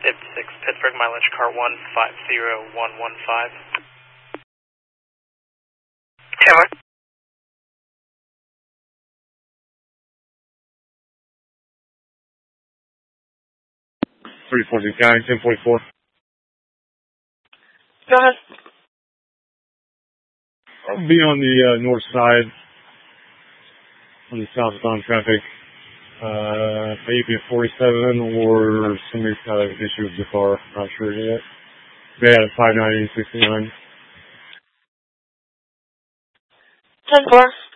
Pittsburgh, mileage car 150115. Taylor. 340 County, 1044. Go ahead. I'll be on the north side, on the southbound traffic. Maybe a 47 or somebody's got an issue with the car. Not sure yet. They had a 590 69. 10-4.